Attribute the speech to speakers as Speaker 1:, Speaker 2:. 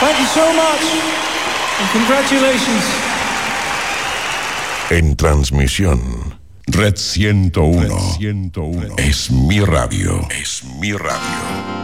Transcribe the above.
Speaker 1: Thank you so much. And congratulations.
Speaker 2: En transmisión, Red 101. Es mi radio. Es mi radio.